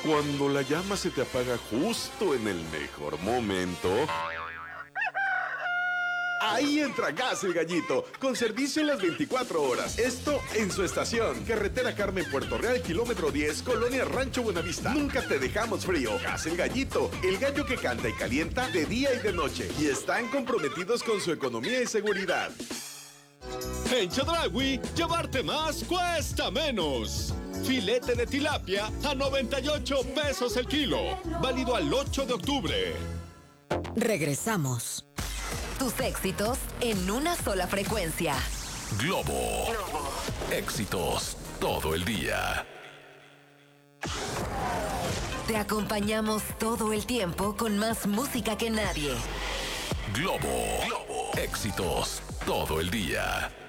Cuando la llama se te apaga justo en el mejor momento... Ahí entra Gas El Gallito, con servicio las 24 horas. Esto en su estación. Carretera Carmen, Puerto Real, kilómetro 10, Colonia Rancho Buenavista. Nunca te dejamos frío. Gas El Gallito, el gallo que canta y calienta de día y de noche. Y están comprometidos con su economía y seguridad. En Chedraui, llevarte más cuesta menos. Filete de tilapia a 98 pesos el kilo. Válido al 8 de octubre. Regresamos. Tus éxitos en una sola frecuencia. Globo. Éxitos todo el día. Te acompañamos todo el tiempo con más música que nadie. Globo. Éxitos todo el día.